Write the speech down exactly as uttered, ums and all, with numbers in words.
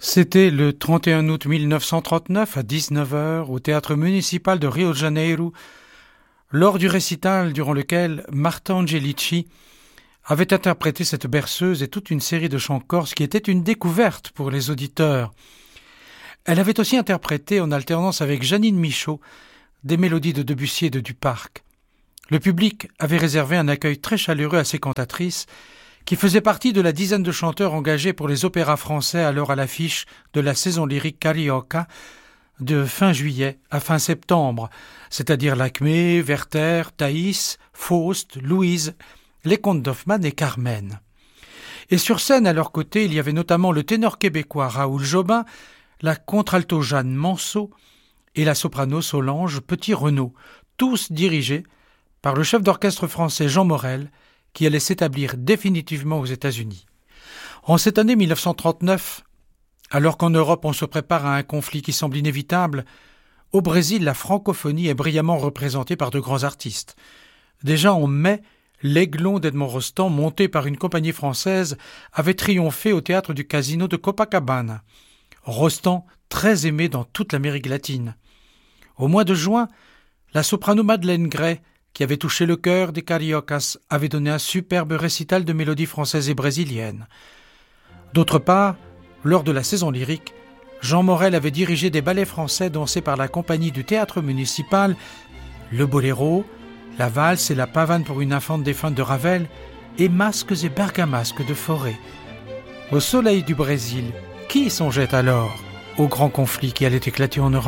C'était le trente et un août mille neuf cent trente-neuf à dix-neuf heures au théâtre municipal de Rio de Janeiro, lors du récital durant lequel Martha Angelici avait interprété cette berceuse et toute une série de chants corses qui étaient une découverte pour les auditeurs. Elle avait aussi interprété, en alternance avec Jeannine Michaud, des mélodies de Debussy et de Duparc. Le public avait réservé un accueil très chaleureux à ces cantatrices, qui faisaient partie de la dizaine de chanteurs engagés pour les opéras français alors à l'affiche de la saison lyrique Carioca de fin juillet à fin septembre, c'est-à-dire Lakmé, Werther, Thaïs, Faust, Louise, les comtes d'Hoffmann et Carmen. Et sur scène, à leur côté, il y avait notamment le ténor québécois Raoul Jobin, la contralto Jeanne Manceau et la soprano Solange Petit-Renaud, tous dirigés par le chef d'orchestre français Jean Morel, qui allait s'établir définitivement aux États-Unis. En cette année mille neuf cent trente-neuf, alors qu'en Europe on se prépare à un conflit qui semble inévitable, au Brésil la francophonie est brillamment représentée par de grands artistes. Déjà en mai, l'Aiglon d'Edmond Rostand, monté par une compagnie française, avait triomphé au théâtre du Casino de Copacabana. Rostand, très aimé dans toute l'Amérique latine. Au mois de juin, la soprano Madeleine Gray, qui avait touché le cœur des Cariocas, avait donné un superbe récital de mélodies françaises et brésiliennes. D'autre part, lors de la saison lyrique, Jean Morel avait dirigé des ballets français dansés par la compagnie du théâtre municipal, le boléro, la valse et la pavane pour une infante défunte de Ravel, et masques et bergamasques de Forêt. Au soleil du Brésil, qui songeait alors au grand conflit qui allait éclater en Europe ?